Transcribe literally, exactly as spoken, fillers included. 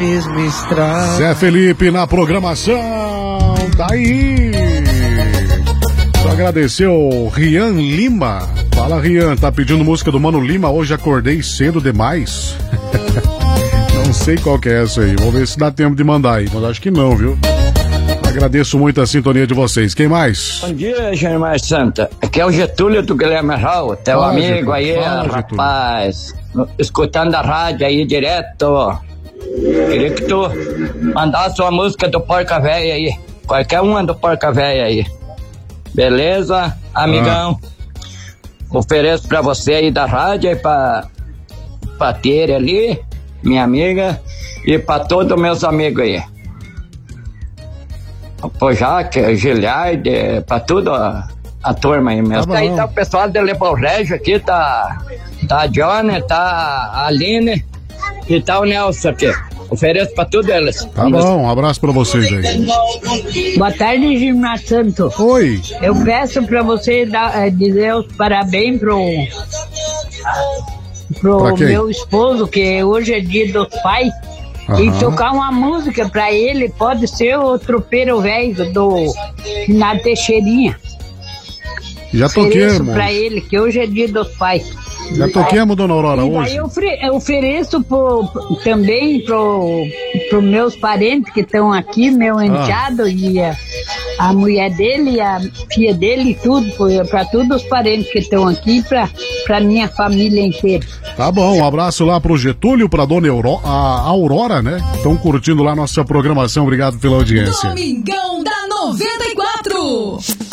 mesma estrada. Zé Felipe na programação, tá aí. Só agradecer o Rian Lima. Fala, Rian, tá pedindo música do Mano Lima, hoje acordei cedo demais. Não sei qual que é essa aí, vamos ver se dá tempo de mandar aí, mas acho que não, viu? Agradeço muito a sintonia de vocês. Quem mais? Bom dia, Germar Santa. Aqui é o Getúlio do Guilherme Raul, teu Fala, amigo Getúlio. aí, Fala, rapaz. Escutando a rádio aí direto. Queria que tu mandasse uma música do Porca Véia aí. Qualquer uma do Porca Véia aí. Beleza, amigão? Ah. Ofereço pra você aí da rádio e pra, pra Tere ali, minha amiga, e pra todos meus amigos aí. Pro Jaque, Giliard, pra tudo a, a turma aí mesmo. Tá aí tá o pessoal de Lebão Régio aqui, tá, tá a Johnny, tá a Aline e tá o Nelson aqui. Ofereço pra todos eles. Tá bom, um abraço pra vocês aí. Boa tarde, Gilmar Santo. Oi. Eu peço pra você dar, dizer os parabéns pro, pro meu esposo, que hoje é dia dos pais. Uhum. E tocar uma música pra ele, pode ser o Tropeiro Velho do na Teixeirinha. Já toquemos. Pra ele, que hoje é dia dos pais. Já toquemos, dona Aurora, hoje. Eu, eu ofereço pro, também pro, pro meus parentes que estão aqui, meu enteado ah. e a, a mulher dele, a filha dele e tudo, para todos os parentes que estão aqui, pra, pra minha família inteira. Tá bom, um abraço lá pro Getúlio, pra dona Euro, a Aurora, né? Estão curtindo lá nossa programação, obrigado pela audiência. Domingão da noventa e quatro.